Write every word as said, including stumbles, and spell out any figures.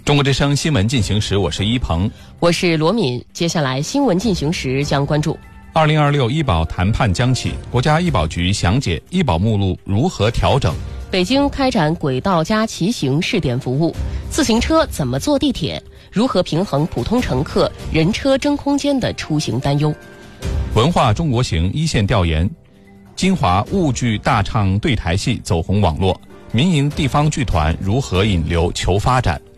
中国之声新闻进行时，我是一鹏， 我是罗敏。接下来新闻进行时将关注： 二零二六医保谈判将起，国家医保局详解医保目录如何调整； 北京开展轨道加骑行试点服务；自行车怎么坐地铁？如何平衡普通乘客人车争空间的出行担忧？ 文化中国行一线调研：金华沪剧大唱对台戏走红网络，民营地方剧团如何引流求发展？